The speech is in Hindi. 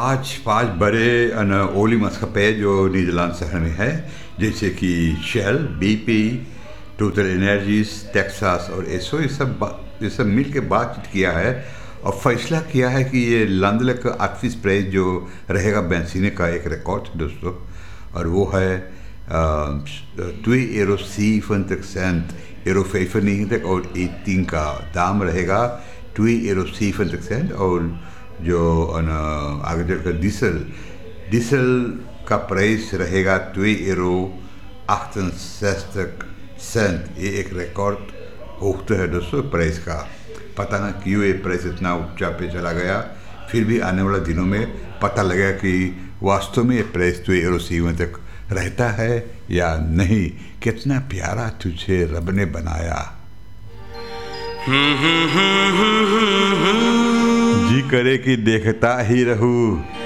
पांच पांच बड़े ओली मस्कपे जो नीदरलैंड शहर में है, जैसे कि shell, BP, total energies, Texas और एसो। ये सब मिल के बातचीत किया है और फैसला किया है कि ये लंदन का आर्टिस्ट प्राइस जो रहेगा बेंजीन का एक रिकॉर्ड है दोस्तों, और वो है 2,7 euro 95 और 18 का दाम रहेगा 2,7 और जो आगे चलकर डीजल का प्राइस रहेगा 2,68 ये एक रिकॉर्ड होता है दोस्तों प्राइस का। पता ना क्यों ये प्राइस इतना ऊंचा पे चला गया, फिर भी आने वाले दिनों में पता लगेगा कि वास्तव में ये प्राइस 2,7 तक रहता है या नहीं। कितना प्यारा तुझे रब ने बनाया, जी करे कि देखता ही रहूं।